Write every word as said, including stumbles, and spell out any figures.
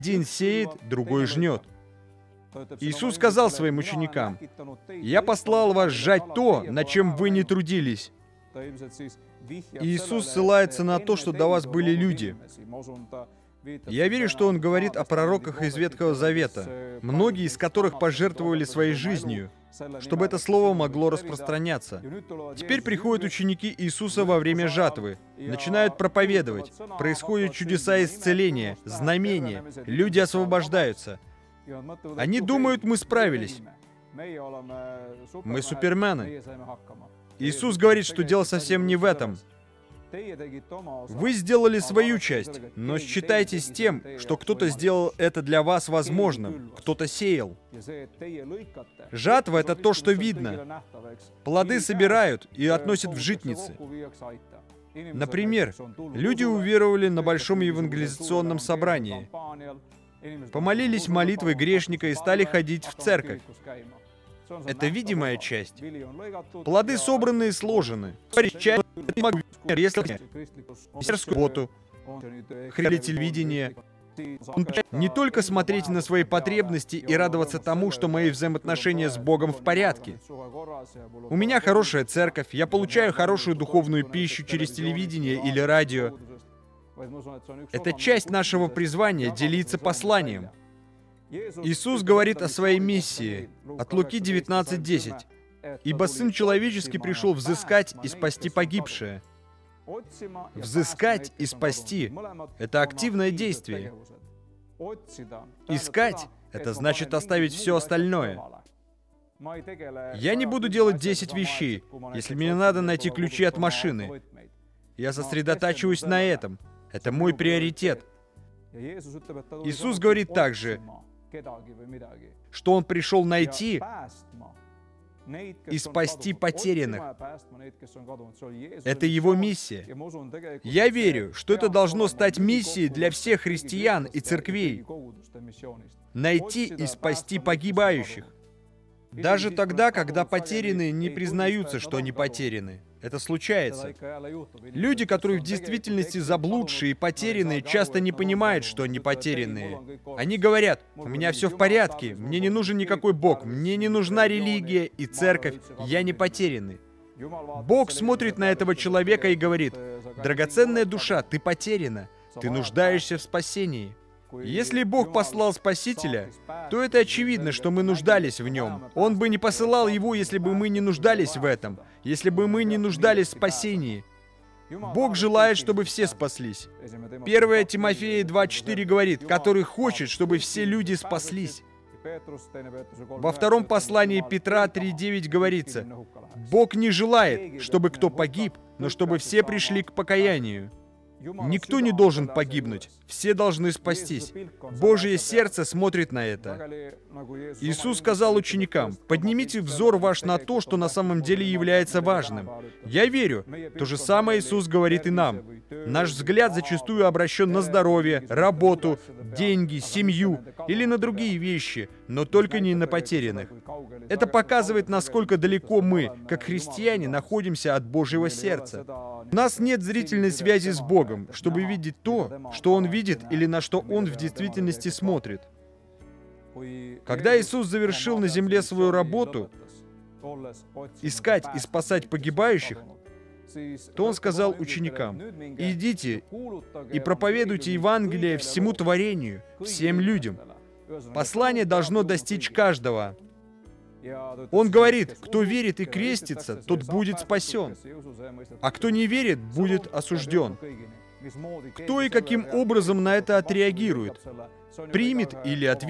Один сеет, другой жнет. Иисус сказал своим ученикам: «Я послал вас сжать то, над чем вы не трудились». Иисус ссылается на то, что до вас были люди. Я верю, что Он говорит о пророках из Ветхого Завета, многие из которых пожертвовали своей жизнью, чтобы это слово могло распространяться. Теперь приходят ученики Иисуса во время жатвы, начинают проповедовать, происходят чудеса исцеления, знамения, люди освобождаются. Они думают, мы справились. Мы супермены. Иисус говорит, что дело совсем не в этом. Вы сделали свою часть, но считайтесь тем, что кто-то сделал это для вас возможным, кто-то сеял. Жатва — это то, что видно. Плоды собирают и относят в житницы. Например, люди уверовали на большом евангелизационном собрании, помолились молитвой грешника и стали ходить в церковь. Это видимая часть. Плоды собраны и сложены. Работу, телевидение. Не только смотреть на свои потребности и радоваться тому, что мои взаимоотношения с Богом в порядке. У меня хорошая церковь, я получаю хорошую духовную пищу через телевидение или радио. Это часть нашего призвания — делиться посланием. Иисус говорит о своей миссии от Луки девятнадцать десять. «Ибо Сын Человеческий пришел взыскать и спасти погибшее». Взыскать и спасти — это активное действие. Искать — это значит оставить все остальное. Я не буду делать десять вещей, если мне надо найти ключи от машины. Я сосредотачиваюсь на этом. Это мой приоритет. Иисус говорит также, что Он пришел найти и спасти потерянных. Это Его миссия. Я верю, что это должно стать миссией для всех христиан и церквей. Найти и спасти погибающих. Даже тогда, когда потерянные не признаются, что они потеряны. Это случается. Люди, которые в действительности заблудшие и потерянные, часто не понимают, что они потерянные. Они говорят: «У меня все в порядке, мне не нужен никакой Бог, мне не нужна религия и церковь, я не потерянный». Бог смотрит на этого человека и говорит: «Драгоценная душа, ты потеряна, ты нуждаешься в спасении». Если Бог послал Спасителя, то это очевидно, что мы нуждались в Нем. Он бы не посылал Его, если бы мы не нуждались в этом, если бы мы не нуждались в спасении. Бог желает, чтобы все спаслись. первое Тимофея два четыре говорит: «Который хочет, чтобы все люди спаслись». Во втором послании Петра три девять говорится: «Бог не желает, чтобы кто погиб, но чтобы все пришли к покаянию». Никто не должен погибнуть, все должны спастись. Божье сердце смотрит на это. Иисус сказал ученикам: «Поднимите взор ваш на то, что на самом деле является важным». Я верю, то же самое Иисус говорит и нам. Наш взгляд зачастую обращен на здоровье, работу, деньги, семью или на другие вещи, но только не на потерянных. Это показывает, насколько далеко мы, как христиане, находимся от Божьего сердца. У нас нет зрительной связи с Богом, чтобы видеть то, что Он видит или на что Он в действительности смотрит. Когда Иисус завершил на земле свою работу, искать и спасать погибающих, то Он сказал ученикам: «Идите и проповедуйте Евангелие всему творению, всем людям». Послание должно достичь каждого. Он говорит: кто верит и крестится, тот будет спасен, а кто не верит, будет осужден. Кто и каким образом на это отреагирует, примет или ответит